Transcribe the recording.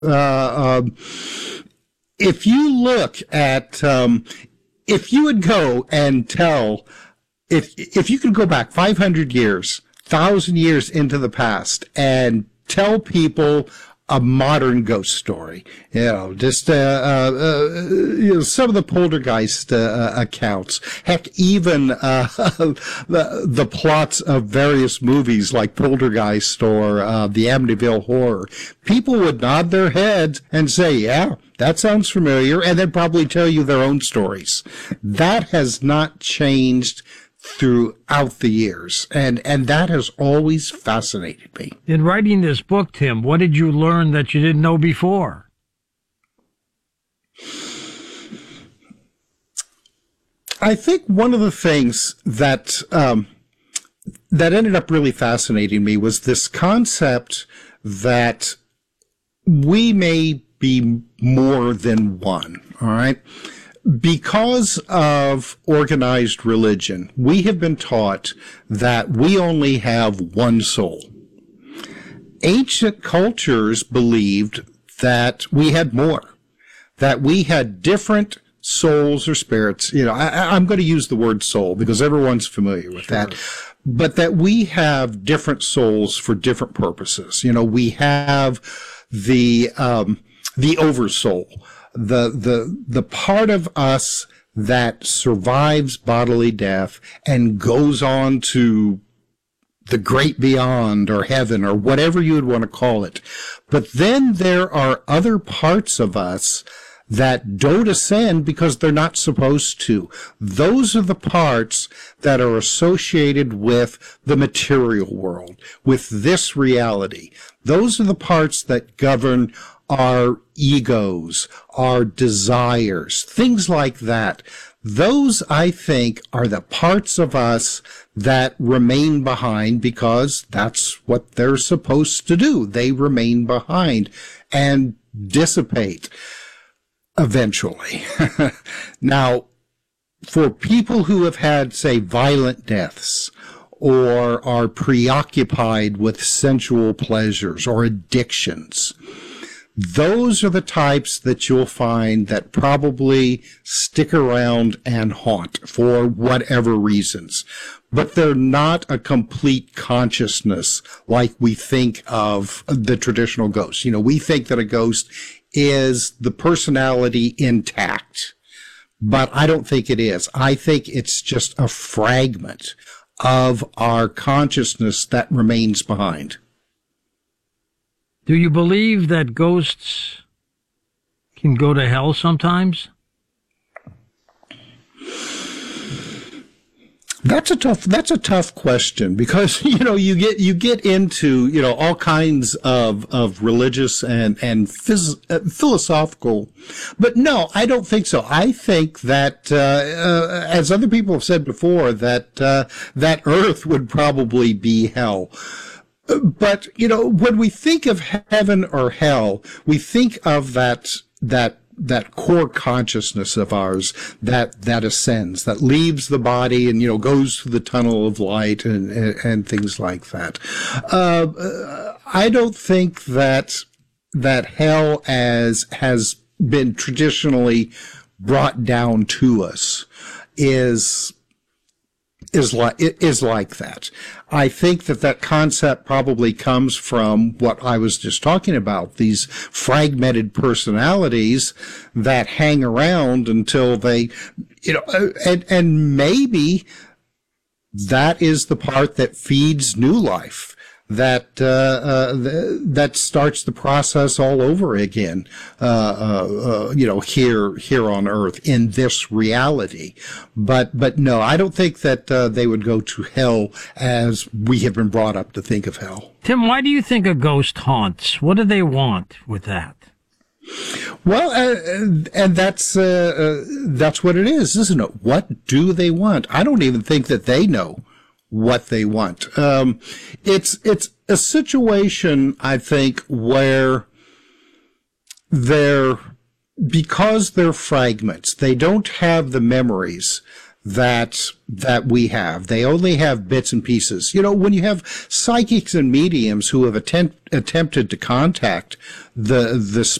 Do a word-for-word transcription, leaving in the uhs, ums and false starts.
Uh, um, if you look at, um, if you would go and tell, if if you could go back five hundred years, one thousand years into the past and tell people a modern ghost story, you know, just uh, uh, uh, you know, some of the poltergeist uh, accounts, heck, even uh, the the plots of various movies like Poltergeist or uh, the Amityville Horror, people would nod their heads and say, "Yeah, that sounds familiar," and then probably tell you their own stories. That has not changed throughout the years, and and that has always fascinated me. In writing this book, Tim, what did you learn that you didn't know before? I think one of the things that um, that ended up really fascinating me was this concept that we may be more than one. All right. Because of organized religion, we have been taught that we only have one soul. Ancient cultures believed that we had more, that we had different souls or spirits. You know, I, I'm going to use the word soul because everyone's familiar with Sure. that. But that we have different souls for different purposes. You know, we have the um, the oversoul. The, the, the part of us that survives bodily death and goes on to the great beyond or heaven or whatever you would want to call it. But then there are other parts of us that don't ascend because they're not supposed to. Those are the parts that are associated with the material world, with this reality. Those are the parts that govern our egos, our desires, things like that. Those, I think, are the parts of us that remain behind because that's what they're supposed to do. They remain behind and dissipate eventually. Now, for people who have had, say, violent deaths, or are preoccupied with sensual pleasures or addictions, those are the types that you'll find that probably stick around and haunt for whatever reasons. But they're not a complete consciousness like we think of the traditional ghost. You know, we think that a ghost is the personality intact, but I don't think it is. I think it's just a fragment of our consciousness that remains behind. Do you believe that ghosts can go to hell sometimes? That's a tough, that's a tough question because, you know, you get, you get into, you know, all kinds of, of religious and, and phys, uh, philosophical, but no, I don't think so. I think that, uh, uh, as other people have said before, that, uh, that earth would probably be hell. But, you know, when we think of heaven or hell, we think of that, that, that core consciousness of ours that, that ascends, that leaves the body and, you know, goes through the tunnel of light and, and, and things like that. Uh, I don't think that, that hell as has been traditionally brought down to us is, is like, is like that. I think that that concept probably comes from what I was just talking about, these fragmented personalities that hang around until they, you know, and, and maybe that is the part that feeds new life, that, uh, uh, that starts the process all over again, uh, uh, uh, you know, here, here on earth in this reality. But, but no, I don't think that, uh, they would go to hell as we have been brought up to think of hell. Tim, why do you think a ghost haunts? What do they want with that? Well, uh, and that's, uh, uh, that's what it is, isn't it? What do they want? I don't even think that they know what they want. Um, it's, it's a situation, I think, where they're, because they're fragments, they don't have the memories that that we have. They only have bits and pieces. You know, when you have psychics and mediums who have attempt, attempted to contact the the